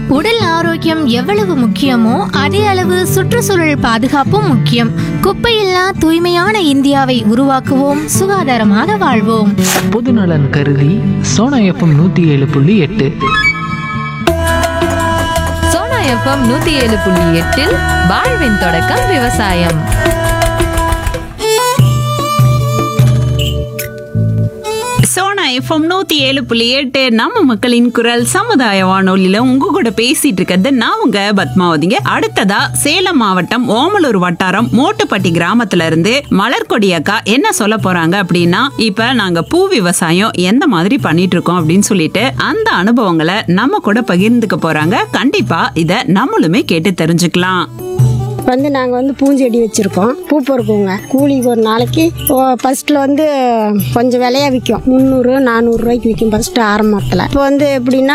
உடல் ஆரோக்கியம் எவ்வளவு முக்கியமோ அதே அளவு சுற்றுச்சூழல் பாதுகாப்பும் முக்கியம். குப்பையில்லா தூய்மையான இந்தியாவை உருவாக்குவோம், சுகாதாரமாக வாழ்வோம். பொதுநலன் கருதி சோனா எஃப்எம் 107.8. சோனா எஃப்எம் 107.8 வாழ்வின் தொடக்கம் விவசாயம். சோனா எஃப்எம் 107.8 நம்ம மக்களின் குரல் சமுதாய வானொலியில உங்க கூட பேசிட்டு இருக்கிறது நான் உங்க பத்மாவதிங்க. அடுத்ததா சேலம் மாவட்டம் ஓமலூர் வட்டாரம் மோட்டுப்பட்டி கிராமத்துல இருந்து மலர்கொடி அக்கா என்ன சொல்ல போறாங்க அப்படின்னா, இப்ப நாங்க பூ விவசாயம் எந்த மாதிரி பண்ணிட்டு இருக்கோம் அப்படின்னு சொல்லிட்டு அந்த அனுபவங்களை நம்ம கூட பகிர்ந்துக்க போறாங்க. கண்டிப்பா இத நம்மளுமே கேட்டு தெரிஞ்சுக்கலாம். நாங்கள் பூஞ்செடி வச்சுருக்கோம். பூ பொறுக்குங்க. கூலி ஒரு நாளைக்கு ஃபர்ஸ்ட்டில் கொஞ்சம் விலையா விற்கும். 300-400 ரூபாய்க்கு விற்கும் ஃபர்ஸ்ட்டு ஆரம்பத்தில். இப்போ எப்படின்னா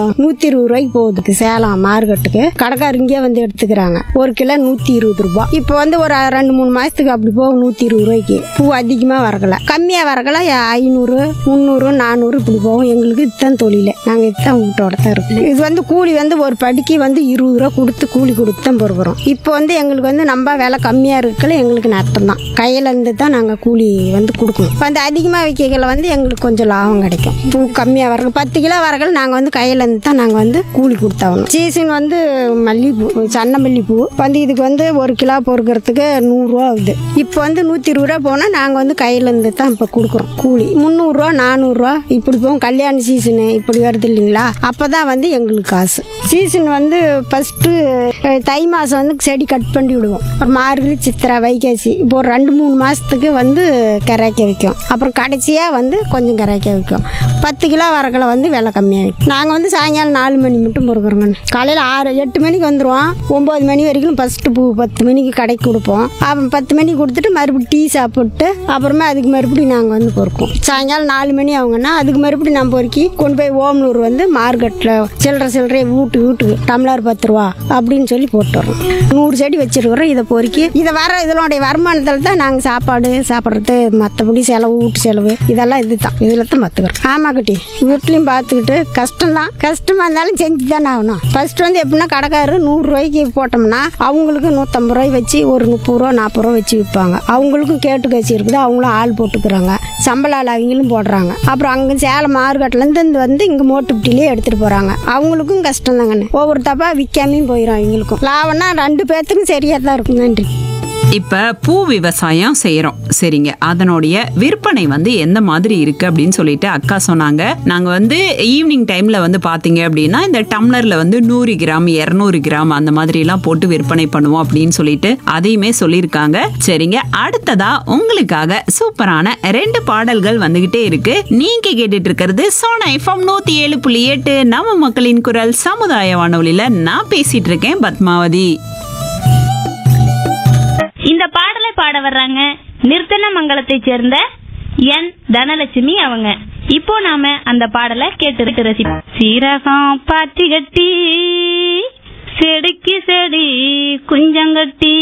120 ரூபாய்க்கு போகுதுக்கு சேலம் மார்க்கெட்டுக்கு. கடைக்காரர் இங்கே எடுத்துக்கிறாங்க. 1 கிலோ 120 ரூபாய். இப்போ ஒரு 2-3 மாதத்துக்கு அப்படி போகும் 120 ரூபாய்க்கு. பூ அதிகமாக வரக்கல, கம்மியாக வரக்கல 500, 300, 400 இப்படி போகும். எங்களுக்கு இதுதான் தொழில். நாங்கள் இதுதான் வீட்டோட தான் இருக்கோம். இது கூலி ஒரு படிக்கு 20 ரூபா கொடுத்து கூலி கொடுத்து தான் பொறுக்கிறோம். இப்போ எங்களுக்கு நம்ம விலை கம்மியாக இருக்கல, எங்களுக்கு நட்டம் தான். கையில் இருந்து தான் நாங்கள் கூலி கொடுக்கணும். இப்போ அதிகமாக விற்கல எங்களுக்கு கொஞ்சம் லாபம் கிடைக்கும். பூ கம்மியாக வரல 10 கிலோ வரல நாங்கள் கையில் இருந்து தான் நாங்கள் கூலி கொடுத்தாகணும். சீசன் மல்லிகைப்பூ, சன்ன மல்லிகைப்பூ இதுக்கு 1 கிலோ பொறுக்கிறதுக்கு 100 ரூபா ஆகுது. இப்போ 120 ரூபா போனால் நாங்கள் கையில் இருந்து தான் இப்போ கொடுக்குறோம் கூலி. 300 ரூபா 400 ரூபா இப்படி போகும். கல்யாண சீசனு இப்படி வருது இல்லைங்களா, அப்போ தான் எங்களுக்கு காசு. சீசன் ஃபஸ்ட்டு தை மாதம் செடி கட் பண்ணி விடுவோம். அப்புறம் மார்கழி, சித்திரை, வைகாசி இப்போ ஒரு 2-3 மாதத்துக்கு கரைக்க வைக்கும். அப்புறம் கடைசியாக கொஞ்சம் கரைக்க வைக்கும். 10 கிலோ வரக்கில் விலை கம்மியாக வைக்கும். நாங்கள் சாயங்காலம் 4 மணி மட்டும் பொறுக்கிறோங்க. காலையில் 6-8 மணிக்கு வந்துடுவோம். 9 மணி வரைக்கும் ஃபஸ்ட்டு பூ 10 மணிக்கு கடைக்கு கொடுப்போம். அப்புறம் 10 மணிக்கு கொடுத்துட்டு மறுபடியும் டீ சாப்பிட்டு அப்புறமா அதுக்கு மறுபடியும் நாங்கள் பொறுப்போம். சாயங்காலம் 4 மணி ஆகுங்கன்னா அதுக்கு மறுபடியும் நான் பொறுக்கி கொண்டு போய் ஓமலூர் மார்க்கெட்டில் சில்லறை வீட்டுக்கு டம்ளர் 10 ரூபா அப்படின்னு சொல்லி போட்டு வரோம். 100 செடி வச்சிருக்கிறோம். இதை பொறுக்கி இதனுடைய வருமானத்தில் தான் நாங்கள் சாப்பிட்றது, மற்றபடி செலவு, வீட்டு செலவு இதெல்லாம் இதில் தான் பார்த்துக்கிறோம். ஆமா கட்டி வீட்லையும் பார்த்துக்கிட்டு கஷ்டம்தான். கஷ்டமாக இருந்தாலும் செஞ்சு தானே ஆகணும். ஃபர்ஸ்ட் எப்படின்னா கடைக்காரரு 100 ரூபாய்க்கு போட்டோம்னா அவங்களுக்கு 150 ரூபாய் வச்சு ஒரு 30 ரூபா 40 ரூபா வச்சு விற்பாங்க. அவங்களுக்கும் கேட்டு கட்சி இருக்குது. அவங்களும் ஆள் போட்டுக்கிறாங்க. சம்பள ஆள் அவங்களும் போடுறாங்க. அப்புறம் அங்கே சேலம் மார்க்கெட்லேருந்து இங்கே மோட்டுப்பட்டிலேயே எடுத்துகிட்டு போகிறாங்க. அவங்களுக்கும் கஷ்டம் தாங்கன்னு. ஒவ்வொரு தப்பா விற்காமையும் போயிடும். அவங்களுக்கும் லாபம்னா 2 பேர்த்துக்கும் சரியாக தான் இருக்கும். நன்றி. இப்ப பூ விவசாயம் செய்யறோம், சரிங்க. அதனுடைய விற்பனை எந்த மாதிரி இருக்கு அப்படின்னு சொல்லிட்டு அக்கா சொன்னாங்க. நாங்க ஈவினிங் டைம்ல பாத்தீங்க அப்படின்னா இந்த டம்ளர்ல 100 கிராம் 200 கிராம் அந்த மாதிரி எல்லாம் போட்டு விற்பனை பண்ணுவோம் அப்படின்னு சொல்லிட்டு அதையுமே சொல்லியிருக்காங்க. சரிங்க, அடுத்ததா உங்களுக்காக சூப்பரான 2 பாடல்கள் வந்துகிட்டே இருக்கு. நீங்க கேட்டுட்டு இருக்கிறது சோனா எஃப்எம் 107.8 நம்ம மக்களின் குரல் சமுதாய வானொலியில நான் பேசிட்டு இருக்கேன் பத்மாவதி. இந்த பாடலை பாட வர்றாங்க நிர்த்தனமங்கலத்தை சேர்ந்த என் தனலட்சுமி அவங்க. இப்போ நாம அந்த பாடலை கேட்டு ரசிப்போம். சீரகம் பாத்தி கட்டி செடிக்கு செடி குஞ்சங்கட்டி